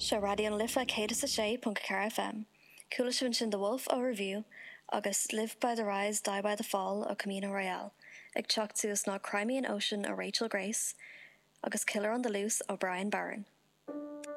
Se radion lifa K.6.4 FM. Coolishun sin The Wolf ó Review, agus Live by the Rise, Die by the Fall ó Camino Royale. Ag teacht tús ná Crimean Ocean ó Rachel Grace, agus Killer on the Loose ó Brian Barron.